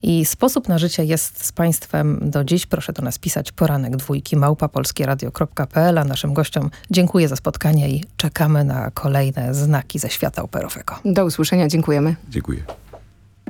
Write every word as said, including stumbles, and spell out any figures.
I sposób na życie jest z Państwem do dziś. Proszę do nas pisać poranek dwójki małpa polskieradio kropka p l, a naszym gościom dziękuję za spotkanie i czekamy na kolejne znaki ze świata operowego. Do usłyszenia, dziękujemy. Dziękuję.